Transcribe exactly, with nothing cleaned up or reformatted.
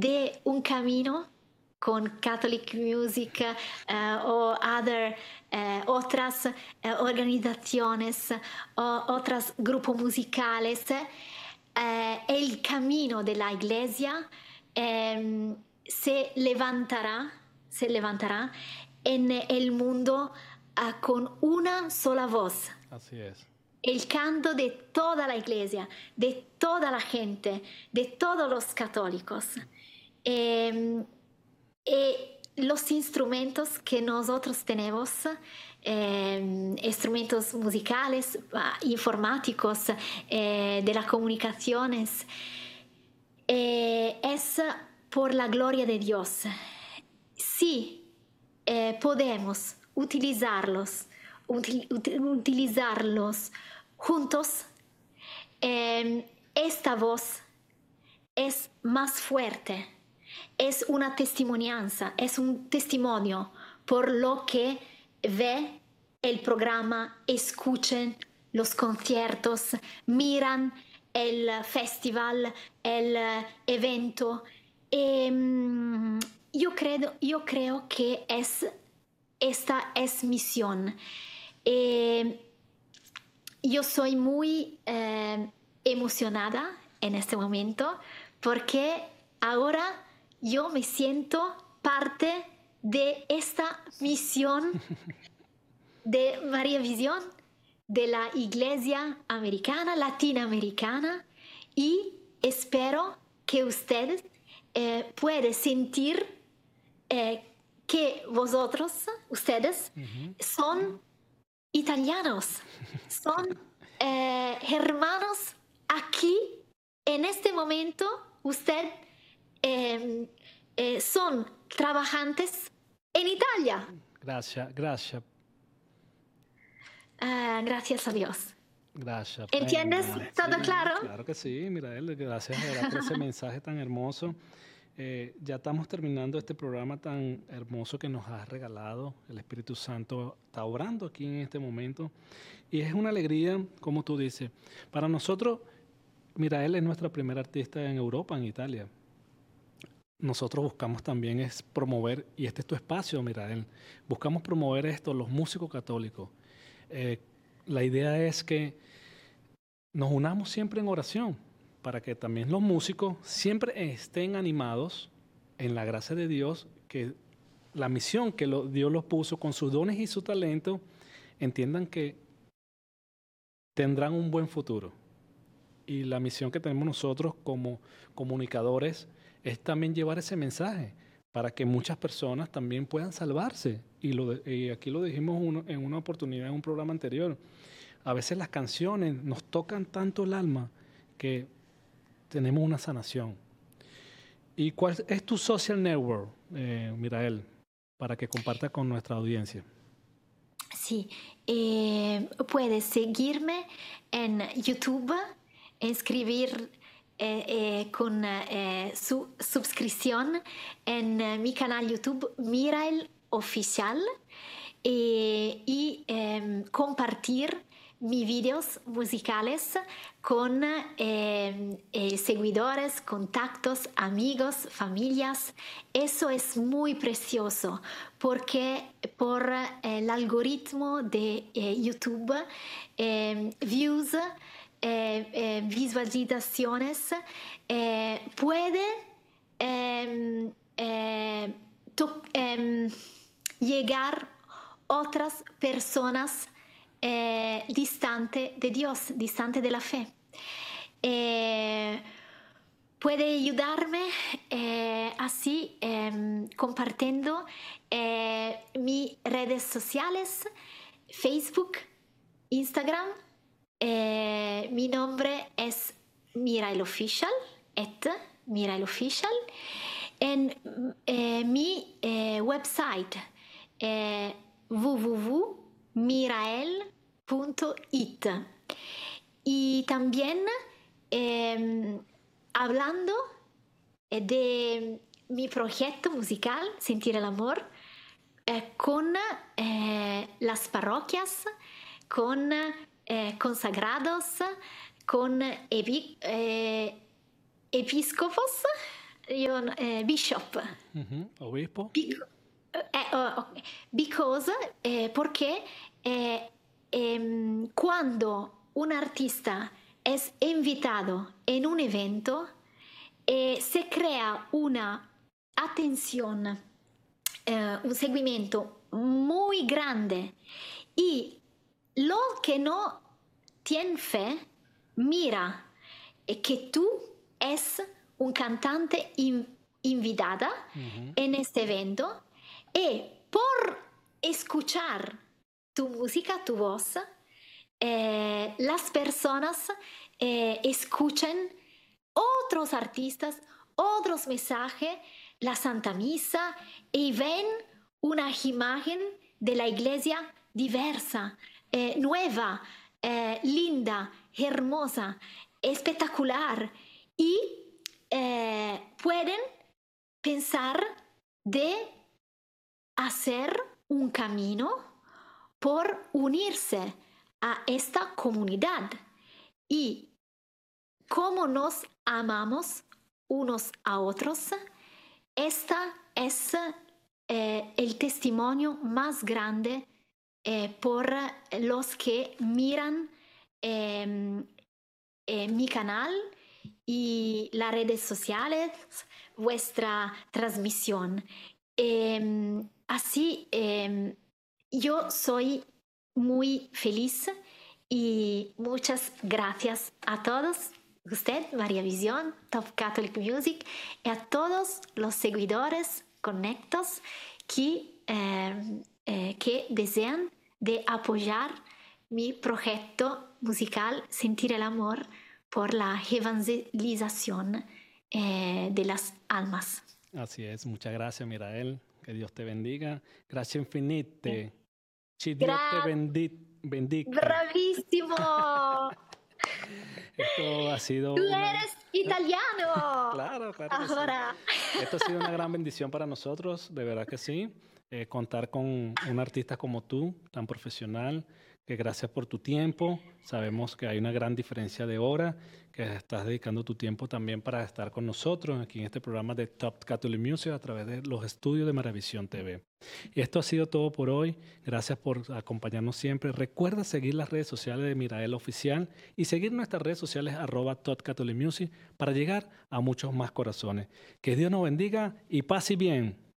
de un camino con Catholic Music uh, o other, uh, otras uh, organizaciones o otros grupos musicales, uh, el camino de la iglesia um, se levantará, se levantará en el mundo uh, con una sola voz. Así es. El canto de toda la iglesia, de toda la gente, de todos los católicos. Eh, eh, los instrumentos que nosotros tenemos, eh, instrumentos musicales, informáticos, eh, de las comunicaciones, eh, es por la gloria de Dios. Si eh, podemos utilizarlos, util, utilizarlos juntos, eh, esta voz es más fuerte, es una testimonianza, es un testimonio por lo que ve el programa, escuchen los conciertos, miran el festival, el evento. Eh, yo, creo, yo creo que es, esta es misión. Eh, yo soy muy eh, emocionada en este momento porque ahora yo me siento parte de esta misión de María Visión, de la Iglesia Americana, Latinoamericana, y espero que ustedes eh, puedan sentir eh, que vosotros, ustedes, uh-huh. son italianos, son eh, hermanos aquí, en este momento, usted eh, eh, son trabajantes en Italia. Gracias, gracias. Uh, gracias a Dios. Gracias. ¿Entiendes? Pena. ¿Todo Sí, claro? Claro que sí, Mirael, gracias por ese mensaje tan hermoso. Eh, ya estamos terminando este programa tan hermoso que nos has regalado. El Espíritu Santo está obrando aquí en este momento. Y es una alegría, como tú dices. Para nosotros, Mirael es nuestra primera artista en Europa, en Italia. Nosotros buscamos también es promover, y este es tu espacio, Mirael, buscamos promover esto, los músicos católicos. Eh, la idea es que nos unamos siempre en oración para que también los músicos siempre estén animados en la gracia de Dios, que la misión que lo, Dios los puso con sus dones y su talento, entiendan que tendrán un buen futuro. Y la misión que tenemos nosotros como comunicadores es también llevar ese mensaje para que muchas personas también puedan salvarse. Y, lo de, y aquí lo dijimos uno, en una oportunidad en un programa anterior. A veces las canciones nos tocan tanto el alma que tenemos una sanación. ¿Y cuál es tu social network, eh, Mirael, para que compartas con nuestra audiencia? Sí, eh, puedes seguirme en YouTube, escribir eh, eh, con eh, su suscripción en eh, mi canal YouTube Mirael Oficial eh, y eh, compartir mis videos musicales con eh, eh, seguidores, contactos, amigos, familias. Eso es muy precioso porque por eh, el algoritmo de eh, YouTube, eh, views, eh, eh, visualizaciones, eh, puede eh, eh, to- eh, llegar otras personas Eh, distante de Dios, distante de la fe. Eh, puede ayudarme eh, así eh, compartiendo eh, mis redes sociales, Facebook, Instagram. Eh, mi nombre es Mirael Official, et Mirael Official. En eh, mi eh, website eh, w w w punto mirael punto it. Y también eh, hablando de mi proyecto musical Sentir el Amor eh, con eh, las parroquias, con eh, consagrados, con epi, eh, episcopos io, eh, bishop. Ujú, obispo. Bec- eh, oh, ok. Because, eh, porque eh, em, cuando un artista es invitado en un evento, eh, se crea una atención, eh, un seguimiento muy grande y lo que no tiene fe mira eh, que tú es un cantante in- invitada Ujú. en este evento y por escuchar tu música, tu voz, eh, las personas eh, escuchan otros artistas, otros mensajes, la Santa Misa y ven una imagen de la iglesia diversa, eh, nueva, eh, linda, hermosa, espectacular y eh, pueden pensar de hacer un camino por unirse a esta comunidad y cómo nos amamos unos a otros. Esta es eh, el testimonio más grande eh, por los que miran eh, eh, mi canal y las redes sociales, vuestra transmisión. Eh, así, eh, yo soy muy feliz y muchas gracias a todos. Usted, María Visión, Top Catholic Music, y a todos los seguidores conectos que, eh, eh, que desean de apoyar mi proyecto musical Sentir el Amor por la evangelización eh, de las almas. Así es, muchas gracias, Mirael. Que Dios te bendiga. Gracias infinite. Si Dios te Gra- bendi bendiga. ¡Bravísimo! Esto ha sido ¡Tú una... eres italiano! Claro, claro que sí. Ahora. Esto ha sido una gran bendición para nosotros, de verdad que sí. Eh, contar con un artista como tú, tan profesional, que gracias por tu tiempo. Sabemos que hay una gran diferencia de hora, que estás dedicando tu tiempo también para estar con nosotros aquí en este programa de Top Catholic Music a través de los estudios de Maravisión T V. Y esto ha sido todo por hoy. Gracias por acompañarnos siempre. Recuerda seguir las redes sociales de Mirael Oficial y seguir nuestras redes sociales arroba Top Catholic Music para llegar a muchos más corazones. Que Dios nos bendiga y paz y bien.